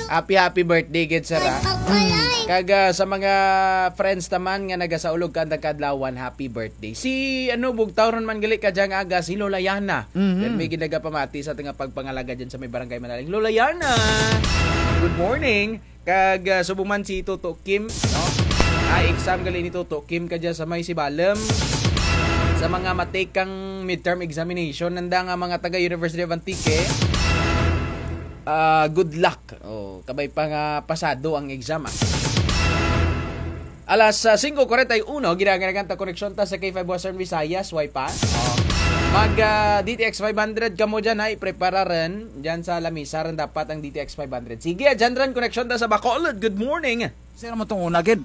Happy birthday gid sir. Kaga sa mga friends taman nga nagasaulog ka kadlawan, happy birthday. Si bugtawron man gali kadyang aga si Lola Yana. Then may ginagapamati sa tinga pagpangalaga diyan sa may barangay Manaling. Lola Yana. Good morning. Kag subuman si Toto Kim, no? Exam gali ni Toto Kim kadya sa may Sibalem. Sa mga matikang midterm examination nanda nga mga taga University of Antique. Good luck. Kabay pa nga pasado ang exam. Alas 5:41 ginaganagan ta koneksyon ta sa K5 Western Visayas Wi-Fi. Mag DTX 500 kamo dyan ay prepara rin dyan sa Lamisaran dapat ang DTX 500. Sige, dyan rin koneksyon ta sa Bacolod. Good morning. Sino mo itong una, Gid?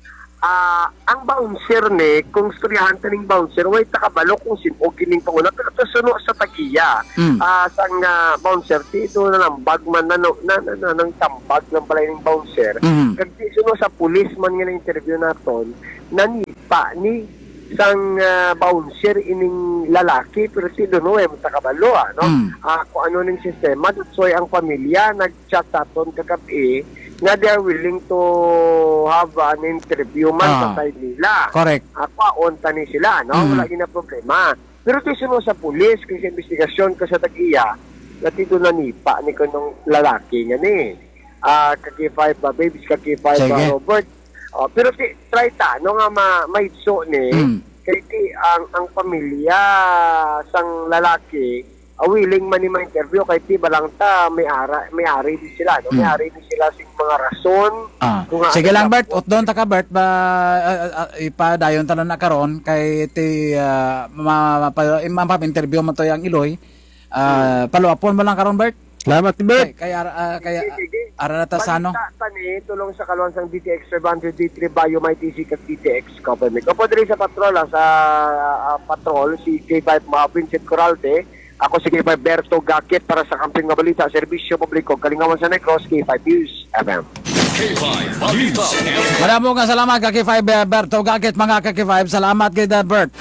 Ang bouncer ni, kung storyahan ta ning bouncer, way takabalo kung sino kining pauna pero to suno sa tagiya. Sang bouncer dito na lang bagman na nang tambag ng balay ning bouncer. Kag di suno sa police man nga interview naton, nanipa ni sang bouncer ining lalaki pero si dono takabalo no. Kung ano ning sistema soy ang pamilya nagchat aton kagabi na they are willing to have an interview man sa side nila. Correct. On tani sila, no? Wala gina problema. Pero tisunod sa pulis, kasi investigasyon ko sa tagiya, natito na nipa ni kanong lalaki nga ni. Kaki-5 ba, babies, kaki-5 ba, Robert. Pero try ta, no nga maitso ni, kaya ang pamilya sang lalaki, willing man ni ma-interview kay tiba lang ta may-ari din sila no may-ari din sila sing mga rason sige lang Bert doon ta ka Bert ba ipadayon ta na karon kay ti mapa-interview man to yang Iloy paluapon mo lang karon Bert. Salamat Bert. Kaya ara ta sa ano tani tulong sa kalwan sang DTX 500 D3 Bayo may TC kag DTX government ko diri sa patrol sa patrol si K5 Vincent Coralde. Ako si K5 Berto Gakit para sa kamping nga balita, serbisyo publiko, Kalingawan sa Negros, K5 News FM. K5 Balita. Maraming salamat ka K5 Berto Gakit mga K5. Salamat kay Bert.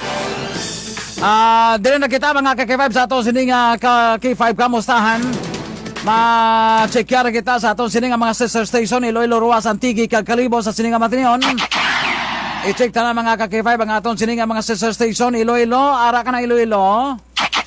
Dire na kita mga K5 sa ato sining K5 kamustahan. Ma-checkya kita sa ato sining mga sister station Iloilo, Ruas, Antique, kag Kalibo sa sining Matinyon. I-check ta na mga K5 ang aton sining mga sister station Iloilo, ara ka na Iloilo.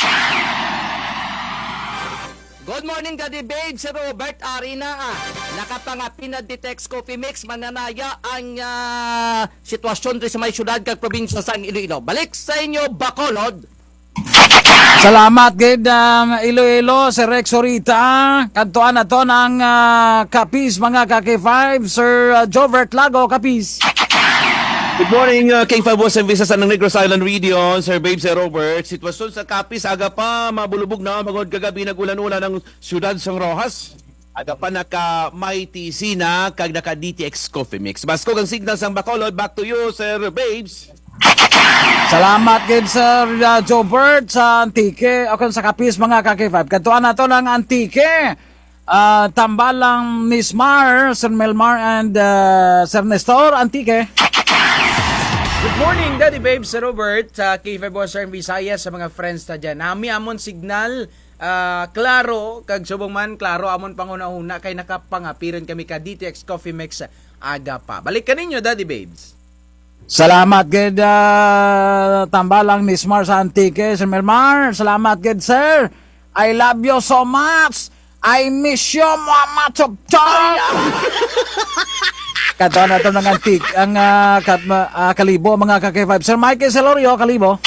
Good morning, Daddy Babe. Si Robert Arina. Nakapangapin na Ditex Coffee Mix. Mananaya ang sitwasyon rin sa may syudad kag probinsya sa Iloilo. Balik sa inyo, Bacolod. Salamat, Gid. Iloilo, si Rex Orita. Kantuan na to ng Kapis, mga K5. Sir Jovert Lago, Kapis. Good morning, K5 Western Visayas ng Negros Island Region, Sir Babe, Sir Robert. Sitwasyon sa Capiz, aga pa mabulubog na magod kagabi nagulan-ulan ng siyudad sang Rojas. Aga pa naka-may TC na kag naka-DTX Coffee Mix. Basko ang signal sang Bacolod. Back to you, Sir Babes. Salamat, Gid, Sir Jobert sa Antique. O sa Capiz, mga K5. Kantuan na to ng Antique. Tambalang Miss Mar, Sir Melmar, and Sir Nestor, Antique. Good morning, Daddy Babe, Sir Robert, sa K5 Western Visayas, sa mga friends ta dyan. Nami amon signal, klaro, kag subong man, klaro amon panguna-una, kay nakapangapiran kami ka DTX Coffee Mix aga pa. Balik ka ninyo, Daddy Babes. Salamat, Gid, tambalang Miss Mar sa Antique, Sir Melmar. Salamat, Gid, Sir. I love you so much. I miss you, Mama Chop-Chop. Kantuan na ito ng Antique, ang Kalibo, mga K5. Sir Michael Celorio, Kalibo.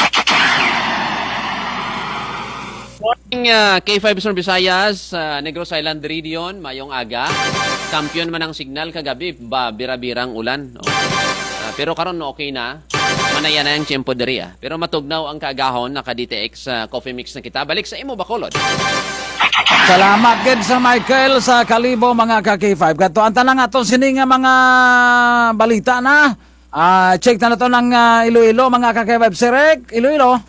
Morning, K5 Western Visayas, Negros Island Region, mayong aga. Kampiyon man ang signal kagabi, bira-birang ulan. Pero karon okay na. Manaya na yung tiyempo diri. Pero matugnaw ang kaagahon, naka-DTX Coffee Mix na kita. Balik sa imo, Bacolod. Salamat, Gid, sa Michael sa Kalibo, mga K5. Katuan ta lang atong sining mga balita na. Check na to ng Iloilo, mga K5. Sirek, Iloilo.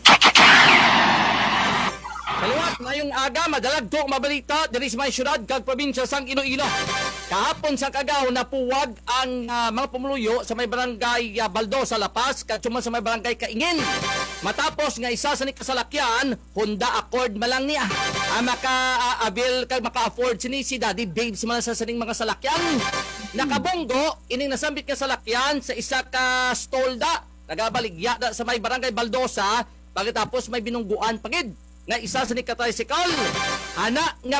Kaliwat, ngayong aga, madalag to mabalita diri sa may syudad kag probinsya sang Iloilo. Kahapon sa kagahon napuwag ang mga pumuluyo sa may barangay Baldo sa Lapas, kag sa may barangay Kaingin. Matapos nga isa sa ni kasalakyan, Honda Accord malang niya. Maka-afford sini si Daddy Babe sa mga sasaning mga salakyan. Nakabonggo, ining nasambit nga salakyan sa isa ka stolda. Nagabaligya da sa may barangay Baldosa, pagkatapos may binungguan pagid nga isa sa ni ka-tricycle. Ana nga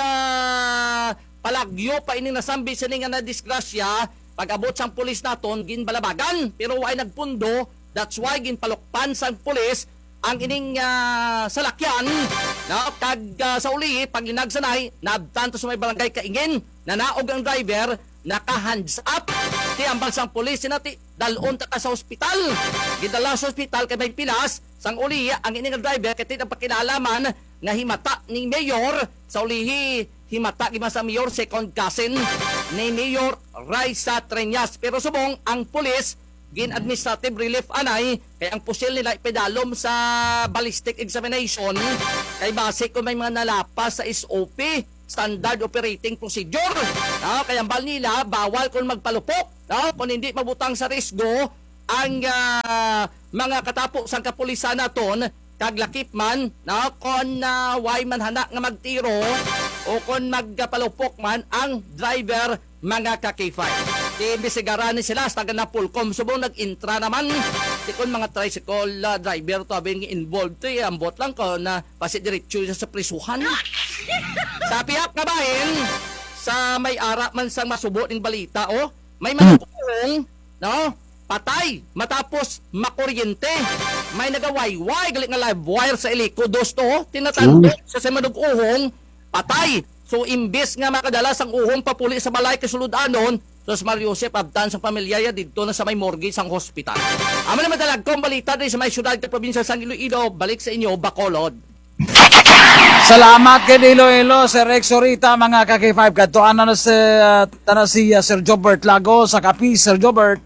palagyo pa ining nasambit sa ni nga na disgrasya, pag-abot sang pulis naton ginbalabagan pero ay nagpundo. That's why ginpalukpan sang pulis ang ining salakyan na kag sa uli pag linagsanay nabtanto sa may barangay Kaingin na naog ang driver naka-hands up ti ambal sang pulis sinati dalon ta ka sa ospital gidala sa ospital kay may pilas sang uli ang ining driver kay ang pakinalaman nga himata ni mayor sa ulihi himata gima sa mayor second cousin ni Mayor Raisa Treñas pero subong ang pulis gin administrative relief anay kay ang pusil nila ipedalom sa ballistic examination kay base kung may mga nalapas sa SOP standard operating procedure kay ang bal nila bawal kung magpalupok kung hindi mabutang sa risgo ang mga katapo sang kapulisan naton kag lakip man kung way man hana nga magtiro o kung magpalupok man ang driver mga ka-K5. Imbisigaran ni sila sa taga na Pulcom. Subong nag-intra naman. Kung mga tricycle driver to abing involved ambot lang ko na pasidiretso sa prisuhan. Sa piyak nga bahin, sa may ara man sang masubo ning balita, may manukong, patay, matapos makuryente. May nagawayway, galing nga live wire sa Elico dos to, tinatandok sa manuguhong, patay. So imbes nga makadalas ang uhong papuli sa balay kasuludanon, so Mario Joseph abtan sa pamilya dito na sa may morgue sang hospital. Amo na madalag kong balita din sa may syudad ng probinsya sang Iloilo, balik sa inyo Bacolod. Salamat kay Iloilo, Sir Rex Orita, mga ka-K5. Katuan na si Sir Jobert Lago sa Capiz, Sir Jobert.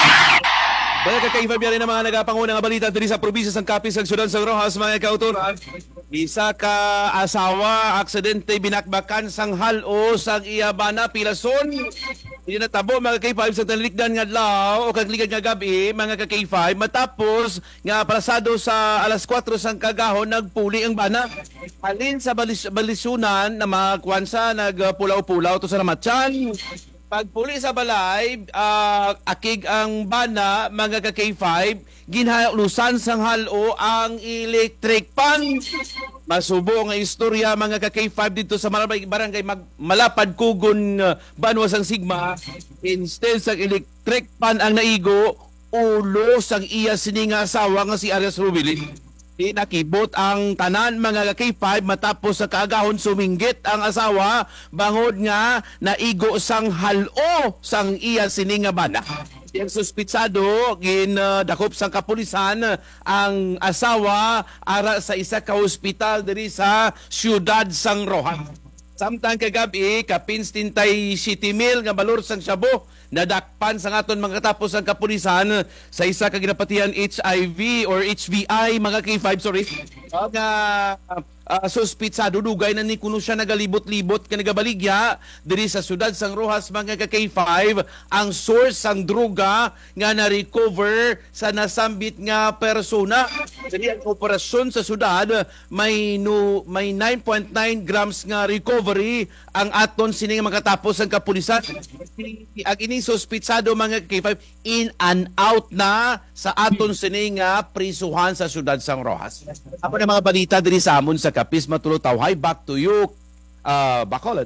Mga ka-K5 yan ang mga nagapanguna nga balita diri sa probinsya sang Capiz sa Ciudad San Rojas, mga kautoran. Isa ka asawa aksidente binakbakan sang halo sang iyabana Pilason. Hindi natabo mga K5 sa talikdan nga adlaw o kagligad nga gabi mga K5 matapos nga palasado sa alas 4 sang kagahon nagpuli ang bana. Alin sa balisunan na magkwansa nagpulaw-pulaw to sa Ramatsan. Pagpuli sa balay, akig ang bana, mga ka-K5, ginhalusan sang halo ang electric pan. Masubo nga istorya, mga ka-K5, dito sa barangay Malapad Kugon, Banwa sang Sigma. Instead sa electric pan ang naigo, ulo sang iya sininga asawa nga si Arias Rubili. Nakibot ang tanan mga K5 matapos sa kaagahon suminggit ang asawa bangod nga naigo sang halo sang iya sininga bana. Yang suspitsado dakop sang kapulisan ang asawa ara sa isa ka ospital diri sa Ciudad San Rojas. Samtang kagabi kapin 77,000 nga balor sang Shabu nadakpan sa aton mga katapos ang kapulisan sa isa ka ginapatihan HIV or HVI mga K5 sorry nga suspitsado dugay na ni kuno siya nagalibot-libot ka nagabaligya diri sa Ciudad San Rojas mga K5 ang source sang droga nga na-recover sa nasambit nga persona. Dili ang operasyon sa syudad may 9.9 grams nga recovery ang aton sini nga makatapos ang kapulisan. Ang ining suspitsado mga K5 in and out na sa aton sini nga prisuhan sa Ciudad San Rojas. Ako na mga balita diri sa amon sa Capiz Matulutaw. Hi, back to you, Bacolod.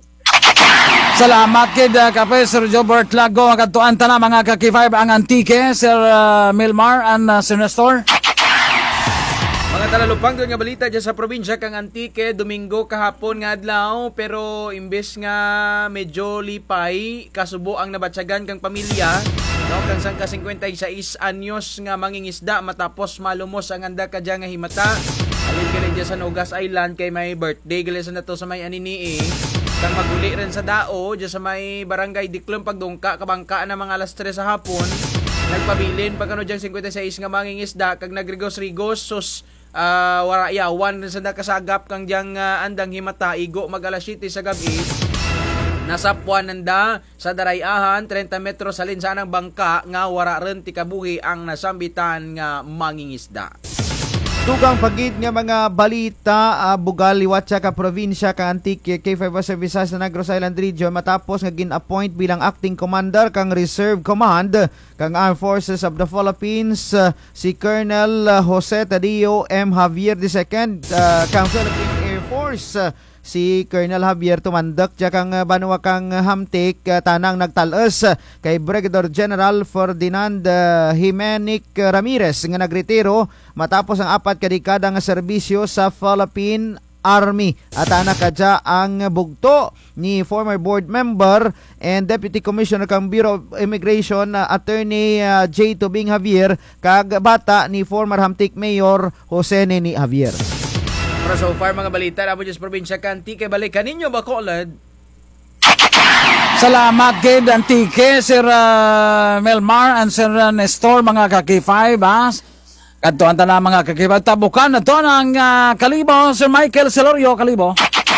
Salamat kid Capiz, Sir Jobert Lago. Katuan ta na mga ka-K5 ang Antique, Sir Milmar and Sir Nestor. Mga talalupang nga balita dyan sa probinsya kang Antique, Domingo kahapon nga adlaw, pero imbes nga medyo lipay, kasubo ang nabatsagan kang pamilya, kang sang ka 56 anyos nga mangingisda matapos malumos ang anda ka dyan nga himata. Alin ka rin dyan sa Nogas Island kay may birthday gali sa nato sa may anini kang maguli rin sa dao dyan sa may barangay Diklom pagdungka kabangka na mga alas 3 sa hapon. Nagpabilin pagkano dyan 56 nga mangingisda kag nagrigos-rigos sus wara yawan rin sa nakasagap kang diyang andang himata igo mag alas 7 sa gabi. Nasapwan nanda sa darayahan 30 metros sa linsanang bangka nga wara rin tikabuhi ang nasambitan nga mangingisda. Tugang pagid nga mga balita bugal liwat ka probinsya ka Antique K5 Services sa Negros Island Region matapos nga gin-appoint bilang acting commander kang Reserve Command kang Armed Forces of the Philippines si Colonel Jose Tadio M. Javier II kang Philippine Air Force. Si Colonel Javier tumandak dya kang banwa kang hamtik tanang nagtalas kay Brigadier General Ferdinand Jimenic Ramirez nga nagretiro matapos ang 4 kadekada nga serbisyo sa Philippine Army. At anak kadya ang bugto ni former board member and Deputy Commissioner kang Bureau of Immigration Attorney J. Tubing Javier kag bata ni former hamtik Mayor Jose Neni Javier. Para so far mga balita na po sa probinsya Antique, balikan ninyo Bacolod. Salamat kay Antique, Sir Melmar and Sir Nestor, mga kaki-5. Kadtuan ta na mga kaki-5. Tabukan na to ng Kalibo, Sir Michael Celorio, Kalibo.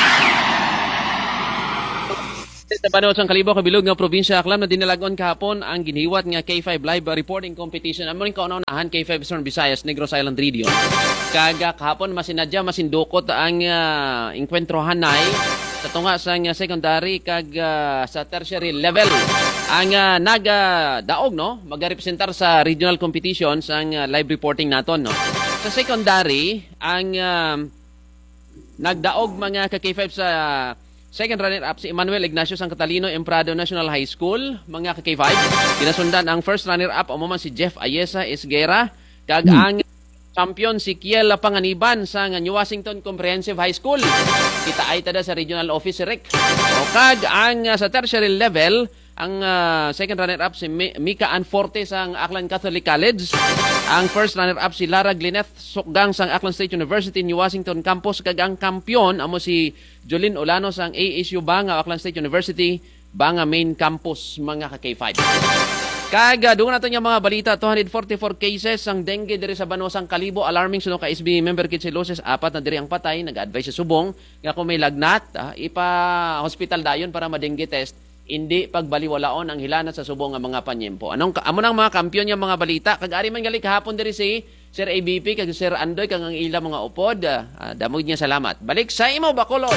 Sa panahon sa Kalibo, kabilog nga probinsya, aklam na dinalagon kahapon ang ginihiwat nga K5 live reporting competition. Amo rin kaunahan K5 Eastern Visayas, Negros Island Region. Kaga kahapon masinadya, masindukot ang inkwentrohan na sa tunga sa secondary kag sa tertiary level. Ang nagdaog, no? Magrepresentar sa regional competitions ang live reporting naton, no? Sa secondary, ang nagdaog mga ka-K5 sa second runner-up si Emmanuel Ignacio San Catalino Emprado National High School, mga ka-K5. Kinasundan ang first runner-up o man si Jeff Ayesa Esguera. Kag ang champion si Kiel Panganiban sa New Washington Comprehensive High School. Kita ay tada sa regional office si Rick. O kag ang sa tertiary level, ang second runner-up si Mika Anforte sa Aklan Catholic College. Ang first runner-up si Lara Glineth Sukgang sa Aklan State University New Washington Campus. Kag ang kampiyon amo si Jolene Olano sa ASU Banga Aklan State University Banga Main Campus, mga ka-K5. Kag doon natin yung mga balita, 244 cases ang dengue diri sa Banosang Kalibo. Alarming suno ka SB member Kitsiloses, 4 na diri ang patay. Nag-advise sa subong nga kung may lagnat, ipa-hospital dayon para ma-dengue test. Hindi pagbaliwalaon ang hilanat sa subong nga mga panyempo. Amo nang mga kampiyon yung mga balita. Kag-ari man gali kahapon diri si Sir ABP kag Sir Andoy kag ang ila mga upod. Damog niya salamat. Balik sa imo Bacolod.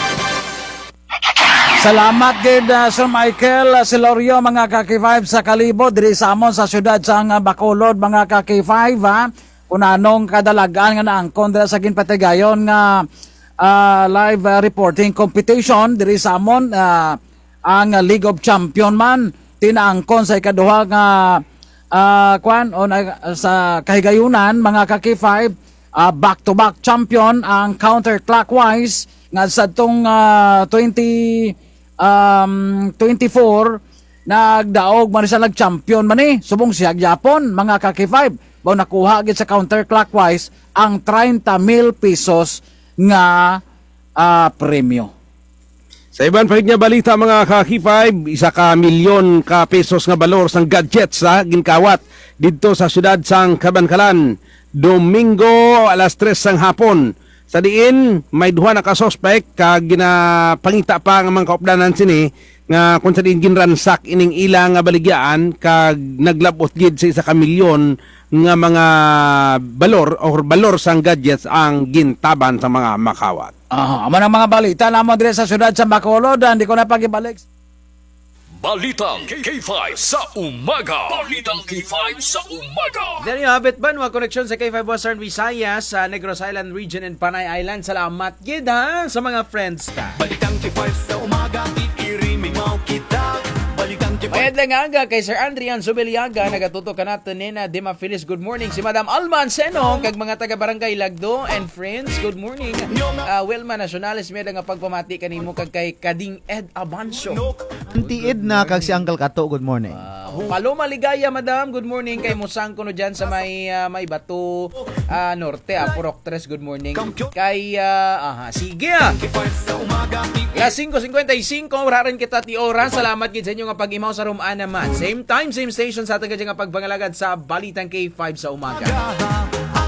Salamat gid Sir Michael Celorio, mga kaki-5 sa Kalibo diri sa amon sa syudad sa Bacolod, mga kaki-5 kung anong kadalagan nga naangkon dira sa ginpatigayon nga live reporting competition diri sa amon. Ang League of Champion man tinaangkon sa ikaduha nga sa kahigayunan, mga kaki-5 back-to-back champion ang counterclockwise nga sa tong 2024 nagdaog man siya nag-champion man subong siya Japon, mga kaki-5 bao nakuha gid sa counterclockwise ang 30,000 pesos nga premyo. Sa ibang palig nga balita, mga ka-K5, 1 milyon ka pesos nga balor sang gadgets ginkawat dito sa syudad sang Kabankalan. Domingo alas 3 sang hapon. Sa diin may duha na ka suspect kag ginapangita pa nga mga kaupdanan sini nga kung sa diin ginransak ining ilang nga baligyaan kag naglabot gid sa 1 milyon nga mga balor sang gadgets ang gintaban sa mga makawat. Amo ng mga balita namo dire sa syudad sa Bacolod, hindi ko na pagibalik. Balitang K5 sa umaga. Balitang K5 sa umaga. There you have it, Banwa. Connection sa K5 Western Visayas sa Negros Island Region and Panay Island. Salamat gid sa mga friends ta. Balitang K5 sa umaga, iiriming mau kita. Balitang K5. Mayad lang aga kay Sir Andrian Subeliaga, nagatuto ka natin nina Dima Phyllis, good morning. Si Madam Alman Senong, kag mga taga-barangay Lagdo and friends, good morning. Wilma Nacionales, may nga pagpamati kanimo kag kay Kading Ed Abansyo. Anti-Ed na kag si Uncle Kato, good morning. Paloma Ligaya, Madam, good morning. Kay Musang Kuno dyan sa may Bato Norte, Purok 3, good morning. Kay, sige Las 5:55, wala kita ti oras. Salamat gid sa inyo nga pag-imaw sa Rumana naman. Same time, same station sa ating nga pagbangalagad sa Balitang K5 sa umaga.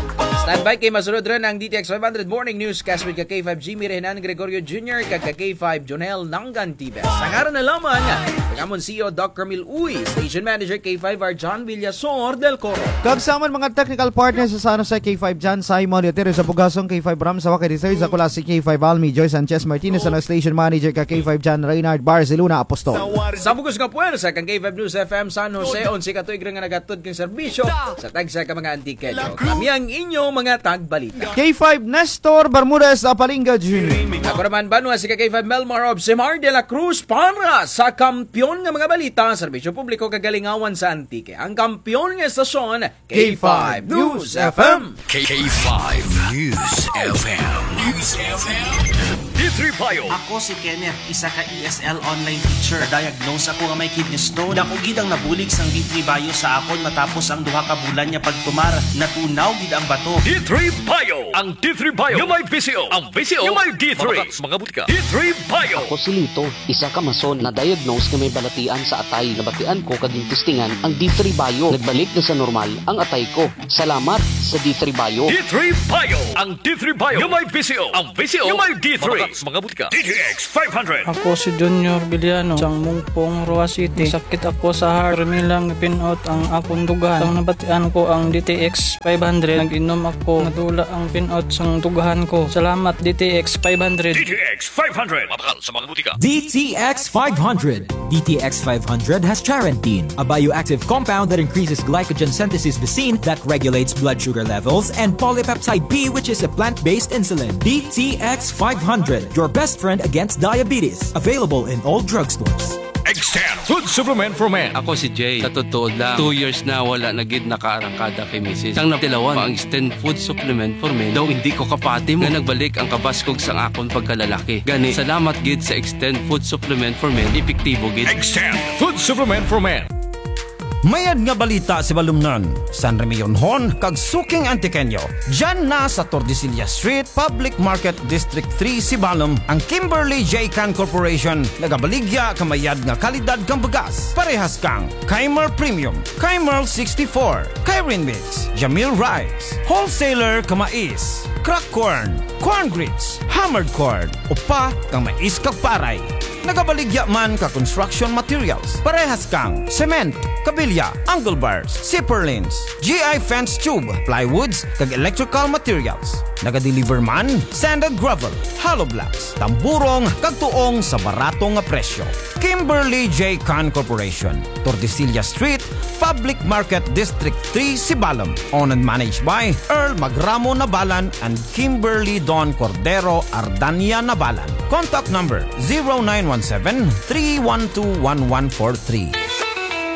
Standby kay masunod rin ang DTX 500 Morning Newscast with K5 Jimmy Renan Gregorio Jr. kag K5 Jonel Nangan Tibes. Ang araw na lamang, Pangamon CEO Doc Camille Uy, Station Manager K5 Arjan Villasor del Coro. Kagsaman mga technical partners sa San Jose K5 Jan Simon Yotero sa Bugasong K5 Ram sa Wakay Research sa Kulasi K5 Almi Joy Sanchez Martinez sa Station Manager ka K5 Jan Reynard Barcelona Apostol. Sa bugos nga puwersa kang K5 News FM San Jose 11 ka tuig nga nagatod kang serbisyo sa tagsa ka mga antikeyo. Kami ang inyong mga tagbalita. K5 Nestor Bermudez Apalinga Jr. Ako naman banwa si K5 Melmar of Semar de la Cruz para sa kampyon ng mga balita serbisyo publiko kagalingawan sa Antique. Ang kampyon ng estasyon K5 News FM. K5 News FM. News FM. D3 Bio. Ako si Kenneth, isa ka ESL online teacher. Diagnose ako nga may kidney stone. Ako gid ang nabulig sang D3 Bio sa akon matapos ang duha ka bulan niya pagtumar. Natunaw gid ang bato. D3 Bio. Ang D3 Bio. Yung may VCO. Ang VCO. Yung may D3. Mga butika. D3 Bio. Ako si Lito, isa ka mason na diagnose nga may balatian sa atay. Nabatian ko kaging testingan ang D3 Bio. Nagbalik na sa normal ang atay ko. Salamat sa D3 Bio. D3 Bio. Ang D3 Bio. Yung may VCO. Ang VCO. Yung may D3. Mga butika. DTX 500. Ako si Junior Biliano, isang mungpong Roa City. Sakit ako sa heart. Milang pinout ang akong dugahan. Ang nabatian ko ang DTX 500. Nag-inom ako. Nadula ang pinout sang dugahan ko. Salamat DTX 500. DTX 500. Mabakal sa mga butika. DTX 500. DTX 500 has charantine, a bioactive compound that increases glycogen synthesis Vicine that regulates blood sugar levels, and polypeptide B, which is a plant-based insulin. DTX 500, your best friend against diabetes. Available in all drugstores. Extend Food Supplement for Men. Ako si Jay. Sa totoo lang, 2 years na wala na gid nakaarangkada kay Mrs. Sang natilawan ang Extend Food Supplement for Men. Daw hindi ko kapati mo. Nga nagbalik ang kabaskog sang akon pagkalalaki. Gani, salamat gid sa Extend Food Supplement for Men. Epektibo gid. Extend Food Supplement for Men. Mayad nga balita si Balumnan, San Remillonhon, kag Suking Antiqueño. Diyan na sa Tordesillas Street, Public Market District 3, Sibalom, ang Kimberly J. Can Corporation. Nagabaligya kamayad nga kalidad kang bagas. Parehas kang Kaimer Premium, Kaimer 64, Kairin Mix, Jamil Rice, Wholesaler kamais, Crack Corn, Corn Grits, Hammered Corn, upa kang mais kag paray. Nagabaligya man ka construction materials. Parehas kang cement, kabilya, angle bars, zipper lanes, GI fence tube, plywoods, kag electrical materials. Nagadeliver man sand and gravel, hollow blocks, tamburong, kag tuong sa barato nga presyo. Kimberly J. Can Corporation, Tordesillas Street, Public Market District 3, Sibalom. Owned and managed by Earl Magramo Nabalan and Kimberly Don Cordero Ardania Nabalan. Contact number 0917-312-1143.